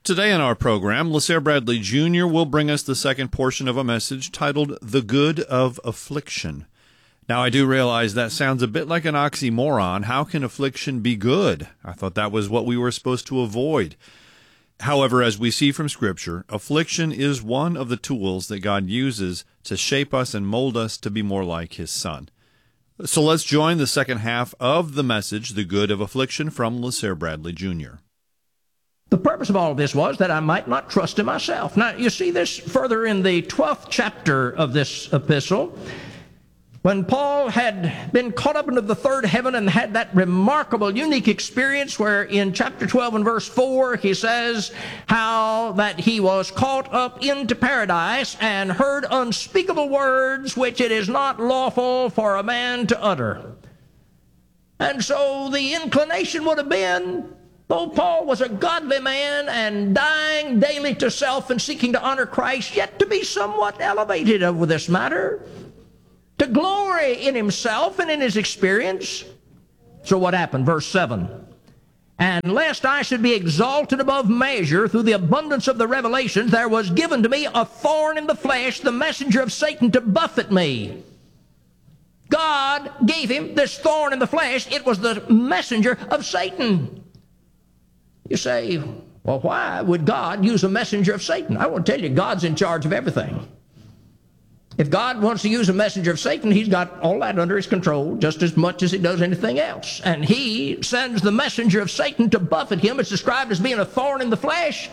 Today in our program, LaSalle Bradley Jr. will bring us the second portion of a message titled The Good of Affliction. Now, I do realize that sounds a bit like an oxymoron. How can affliction be good? I thought that was what we were supposed to avoid. However, as we see from Scripture, affliction is one of the tools that God uses to shape us and mold us to be more like His Son. So let's join the second half of the message, The Good of Affliction, from LaSalle Bradley Jr. The purpose of all of this was that I might not trust in myself. Now, you see this further in the 12th chapter of this epistle, when Paul had been caught up into the third heaven and had that remarkable, unique experience where in chapter 12 and verse 4, he says how that he was caught up into paradise and heard unspeakable words which it is not lawful for a man to utter. And so the inclination would have been, though Paul was a godly man and dying daily to self and seeking to honor Christ, yet to be somewhat elevated over this matter, to glory in himself and in his experience. So what happened? Verse 7. And lest I should be exalted above measure through the abundance of the revelations, there was given to me a thorn in the flesh, the messenger of Satan to buffet me. God gave him this thorn in the flesh. It was the messenger of Satan. You say, well, why would God use a messenger of Satan? I want to tell you, God's in charge of everything. If God wants to use a messenger of Satan, He's got all that under His control just as much as He does anything else. And He sends the messenger of Satan to buffet him. It's described as being a thorn in the flesh.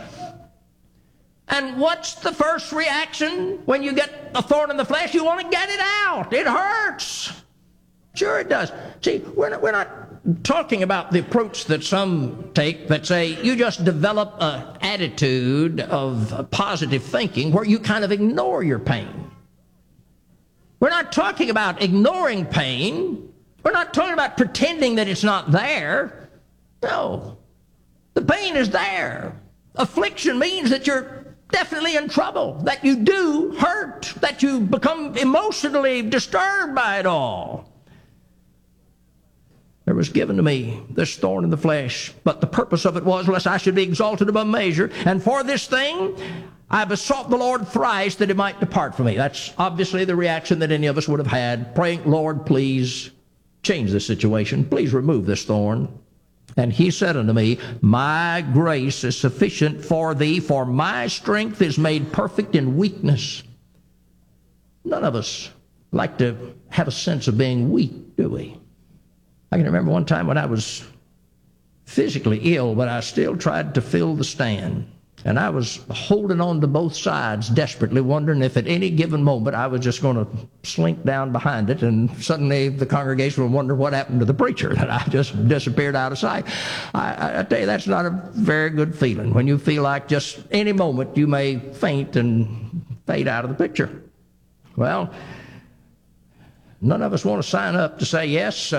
And what's the first reaction when you get a thorn in the flesh? You want to get it out. It hurts. Sure it does. See, we're not talking about the approach that some take that say you just develop an attitude of positive thinking where you kind of ignore your pain. We're not talking about ignoring pain. We're not talking about pretending that it's not there. No. The pain is there. Affliction means that you're definitely in trouble, that you do hurt, that you become emotionally disturbed by it all. There was given to me this thorn in the flesh, but the purpose of it was lest I should be exalted above measure. And for this thing, I besought the Lord thrice that it might depart from me. That's obviously the reaction that any of us would have had, praying, Lord, please change this situation. Please remove this thorn. And He said unto me, my grace is sufficient for thee, for my strength is made perfect in weakness. None of us like to have a sense of being weak, do we? I can remember one time when I was physically ill, but I still tried to fill the stand. And I was holding on to both sides desperately, wondering if at any given moment I was just going to slink down behind it, and suddenly the congregation would wonder what happened to the preacher, that I just disappeared out of sight. I tell you, that's not a very good feeling, when you feel like just any moment you may faint and fade out of the picture. Well, none of us want to sign up to say, yes,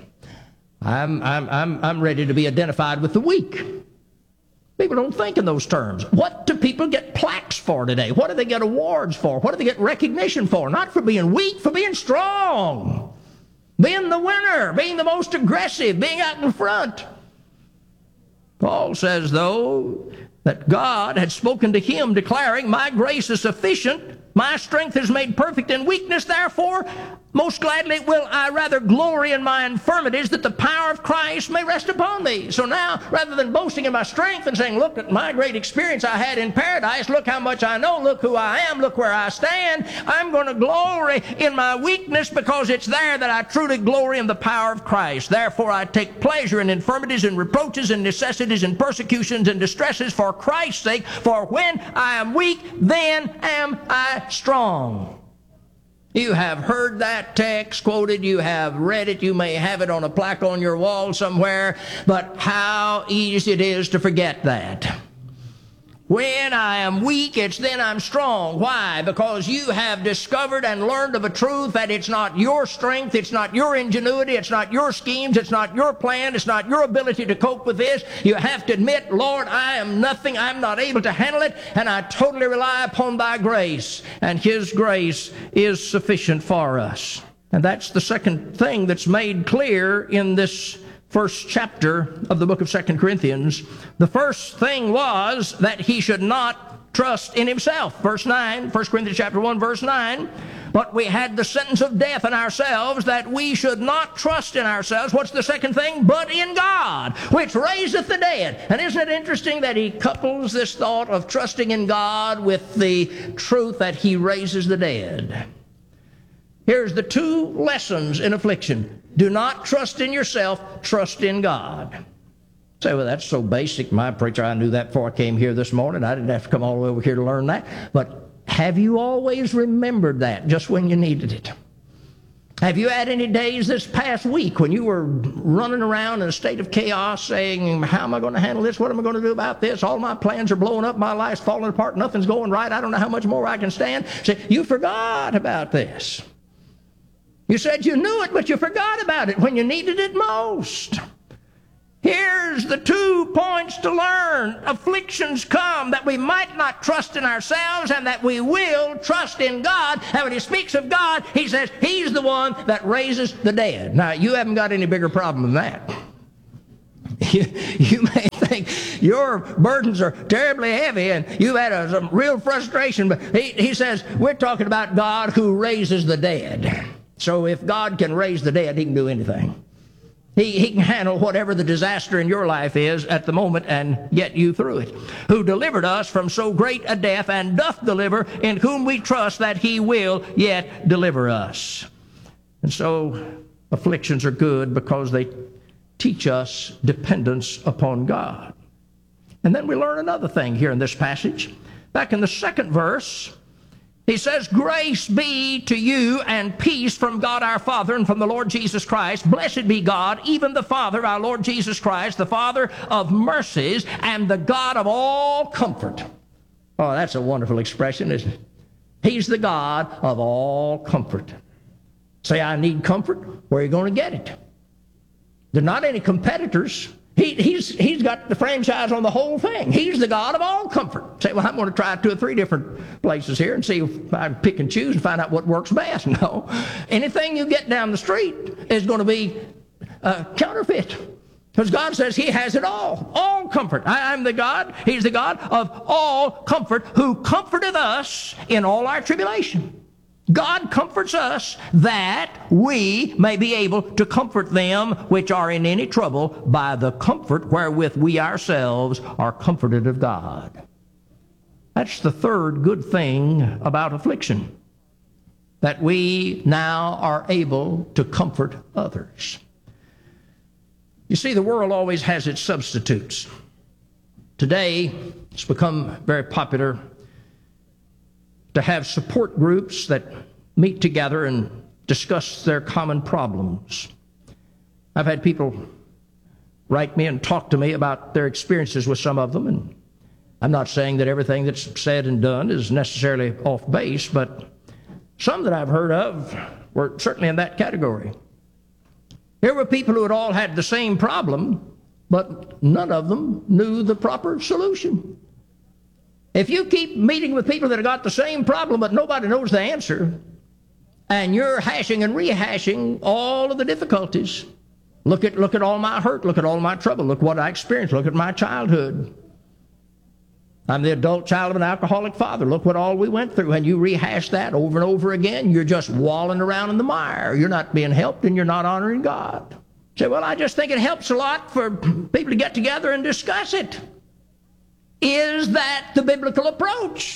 I'm ready to be identified with the weak. People don't think in those terms. What do people get plaques for today? What do they get awards for? What do they get recognition for? Not for being weak, for being strong, being the winner, being the most aggressive, being out in front. Paul says, though, that God had spoken to him, declaring, my grace is sufficient, my strength is made perfect in weakness, therefore most gladly will I rather glory in my infirmities, that the power of Christ may rest upon me. So now, rather than boasting in my strength and saying, look at my great experience I had in paradise, look how much I know, look who I am, look where I stand, I'm going to glory in my weakness, because it's there that I truly glory in the power of Christ. Therefore I take pleasure in infirmities and reproaches and necessities and persecutions and distresses for Christ's sake, for when I am weak, then am I strong. You have heard that text quoted, you have read it, you may have it on a plaque on your wall somewhere, but how easy it is to forget that. When I am weak, it's then I'm strong. Why? Because you have discovered and learned of a truth that it's not your strength, it's not your ingenuity, it's not your schemes, it's not your plan, it's not your ability to cope with this. You have to admit, Lord, I am nothing, I'm not able to handle it, and I totally rely upon thy grace, and his grace is sufficient for us. And that's the second thing that's made clear in this first chapter of the book of 2 Corinthians, the first thing was that he should not trust in himself. Verse 9, 1 Corinthians chapter 1, verse 9, but we had the sentence of death in ourselves, that we should not trust in ourselves. What's the second thing? But in God, which raiseth the dead. And isn't it interesting that he couples this thought of trusting in God with the truth that he raises the dead? Here's the two lessons in affliction. Do not trust in yourself, trust in God. Say, well, that's so basic. My preacher, I knew that before I came here this morning. I didn't have to come all the way over here to learn that. But have you always remembered that just when you needed it? Have you had any days this past week when you were running around in a state of chaos saying, how am I going to handle this? What am I going to do about this? All my plans are blowing up. My life's falling apart. Nothing's going right. I don't know how much more I can stand. Say, you forgot about this. You said you knew it, but you forgot about it when you needed it most. Here's the 2 points to learn. Afflictions come that we might not trust in ourselves and that we will trust in God. And when he speaks of God, he says he's the one that raises the dead. Now, you haven't got any bigger problem than that. You may think your burdens are terribly heavy and you've had some real frustration, but he says we're talking about God who raises the dead. So if God can raise the dead, he can do anything. He can handle whatever the disaster in your life is at the moment and get you through it. Who delivered us from so great a death and doth deliver, in whom we trust that he will yet deliver us. And so afflictions are good because they teach us dependence upon God. And then we learn another thing here in this passage. Back in the second verse, he says, grace be to you and peace from God our Father and from the Lord Jesus Christ. Blessed be God, even the Father, our Lord Jesus Christ, the Father of mercies and the God of all comfort. Oh, that's a wonderful expression, isn't it? He's the God of all comfort. Say, I need comfort. Where are you going to get it? There are not any competitors. He's got the franchise on the whole thing. He's the God of all comfort. Say, well, I'm going to try 2 or 3 different places here and see if I can pick and choose and find out what works best. No. Anything you get down the street is going to be counterfeit. Because God says he has it all comfort. I'm the God, he's the God of all comfort, who comforteth us in all our tribulation. God comforts us that we may be able to comfort them which are in any trouble by the comfort wherewith we ourselves are comforted of God. That's the third good thing about affliction, that we now are able to comfort others. You see, the world always has its substitutes. Today, it's become very popular to have support groups that meet together and discuss their common problems. I've had people write me and talk to me about their experiences with some of them, and I'm not saying that everything that's said and done is necessarily off base, but some that I've heard of were certainly in that category. Here were people who had all had the same problem, but none of them knew the proper solution. If you keep meeting with people that have got the same problem, but nobody knows the answer, and you're hashing and rehashing all of the difficulties, look at all my hurt, look at all my trouble, look what I experienced, look at my childhood. I'm the adult child of an alcoholic father. Look what all we went through. And you rehash that over and over again, you're just walling around in the mire. You're not being helped and you're not honoring God. You say, well, I just think it helps a lot for people to get together and discuss it. Is that the biblical approach?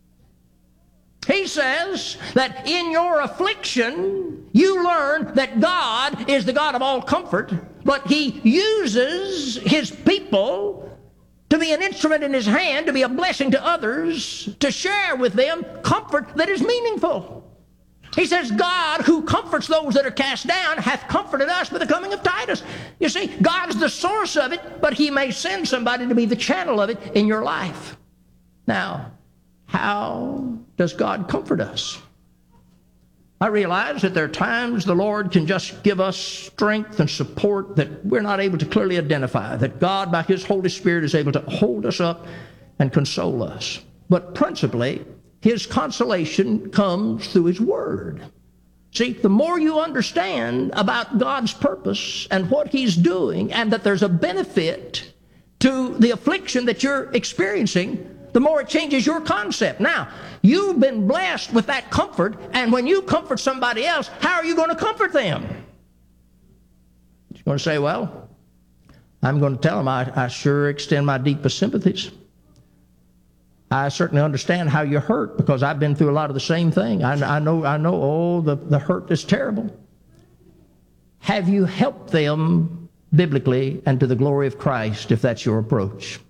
He says that in your affliction, you learn that God is the God of all comfort, but he uses his people to be an instrument in his hand, to be a blessing to others, to share with them comfort that is meaningful. He says, God who comforts those that are cast down hath comforted us with the coming of Titus. You see, God's the source of it, but he may send somebody to be the channel of it in your life. Now, how does God comfort us? I realize that there are times the Lord can just give us strength and support that we're not able to clearly identify, that God, by his Holy Spirit, is able to hold us up and console us. But principally, his consolation comes through his word. See, the more you understand about God's purpose and what He's doing, and that there's a benefit to the affliction that you're experiencing, the more it changes your concept. Now, you've been blessed with that comfort, and when you comfort somebody else, how are you going to comfort them? You're going to say, well, I'm going to tell them I sure extend my deepest sympathies. I certainly understand how you hurt because I've been through a lot of the same thing. I know, the hurt is terrible. Have you helped them biblically and to the glory of Christ if that's your approach?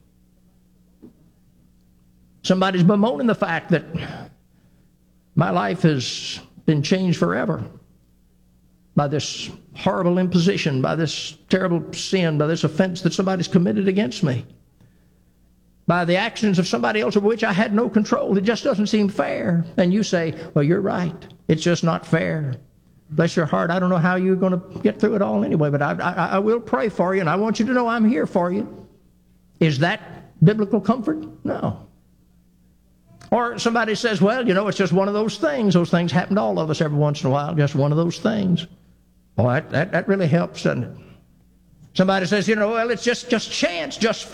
Somebody's bemoaning the fact that my life has been changed forever by this horrible imposition, by this terrible sin, by this offense that somebody's committed against me, by the actions of somebody else over which I had no control. It just doesn't seem fair. And you say, well, you're right. It's just not fair. Bless your heart. I don't know how you're going to get through it all anyway, but I will pray for you, and I want you to know I'm here for you. Is that biblical comfort? No. Or somebody says, well, you know, it's just one of those things. Those things happen to all of us every once in a while, just one of those things. Well, that really helps, doesn't it? Somebody says, you know, well, it's just chance, just